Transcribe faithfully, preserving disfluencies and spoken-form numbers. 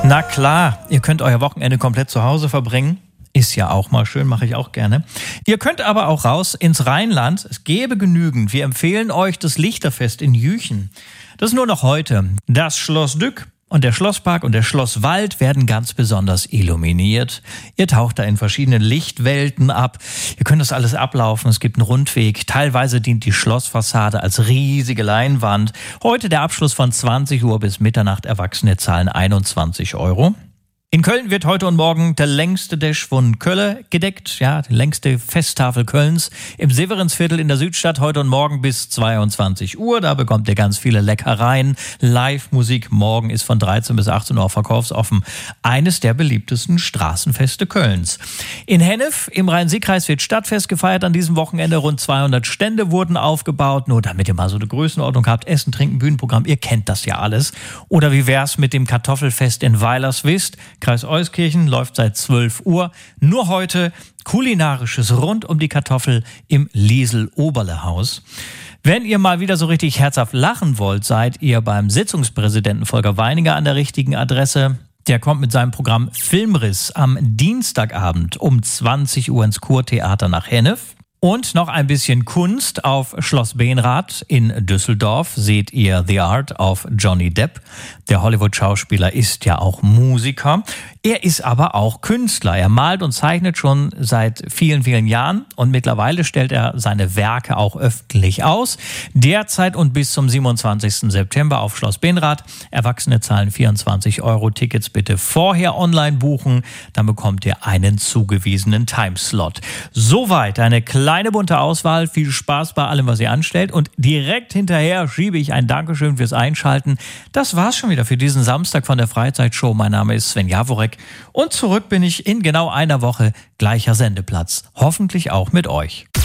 Na klar, ihr könnt euer Wochenende komplett zu Hause verbringen. Ist ja auch mal schön, mache ich auch gerne. Ihr könnt aber auch raus ins Rheinland. Es gäbe genügend. Wir empfehlen euch das Lichterfest in Jüchen. Das ist nur noch heute. Das Schloss Dück und der Schlosspark und der Schlosswald werden ganz besonders illuminiert. Ihr taucht da in verschiedenen Lichtwelten ab. Ihr könnt das alles ablaufen. Es gibt einen Rundweg. Teilweise dient die Schlossfassade als riesige Leinwand. Heute der Abschluss von zwanzig Uhr bis Mitternacht. Erwachsene zahlen einundzwanzig Euro. In Köln wird heute und morgen der längste Desch von Kölle gedeckt, ja, die längste Festtafel Kölns im Severinsviertel in der Südstadt heute und morgen bis zweiundzwanzig Uhr. Da bekommt ihr ganz viele Leckereien. Live-Musik morgen ist von dreizehn bis achtzehn Uhr verkaufsoffen. Eines der beliebtesten Straßenfeste Kölns. In Hennef im Rhein-Sieg-Kreis wird Stadtfest gefeiert an diesem Wochenende. Rund zweihundert Stände wurden aufgebaut. Nur damit ihr mal so eine Größenordnung habt. Essen, Trinken, Bühnenprogramm, ihr kennt das ja alles. Oder wie wär's mit dem Kartoffelfest in Weilerswist? Kreis Euskirchen läuft seit zwölf Uhr. Nur heute kulinarisches rund um die Kartoffel im Liesel-Oberle-Haus. Wenn ihr mal wieder so richtig herzhaft lachen wollt, seid ihr beim Sitzungspräsidenten Volker Weininger an der richtigen Adresse. Der kommt mit seinem Programm Filmriss am Dienstagabend um zwanzig Uhr ins Kurtheater nach Hennef. Und noch ein bisschen Kunst auf Schloss Benrath in Düsseldorf seht ihr The Art of Johnny Depp. Der Hollywood-Schauspieler ist ja auch Musiker. Er ist aber auch Künstler. Er malt und zeichnet schon seit vielen, vielen Jahren und mittlerweile stellt er seine Werke auch öffentlich aus. Derzeit und bis zum siebenundzwanzigsten September auf Schloss Benrath. Erwachsene zahlen vierundzwanzig Euro. Tickets bitte vorher online buchen. Dann bekommt ihr einen zugewiesenen Timeslot. Soweit eine kleine bunte Auswahl. Viel Spaß bei allem, was ihr anstellt. Und direkt hinterher schiebe ich ein Dankeschön fürs Einschalten. Das war's schon wieder für diesen Samstag von der Freizeitshow. Mein Name ist Sven Jaworek. Und zurück bin ich in genau einer Woche, gleicher Sendeplatz. Hoffentlich auch mit euch.